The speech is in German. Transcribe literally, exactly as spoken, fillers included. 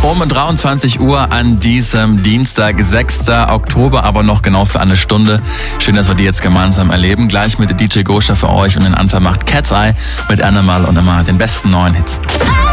Um dreiundzwanzig Uhr an diesem Dienstag, sechster Oktober, aber noch genau für eine Stunde. Schön, dass wir die jetzt gemeinsam erleben. Gleich mit D J Gosha für euch und den Anfang macht Cat's Eye mit Animal und immer den besten neuen Hits.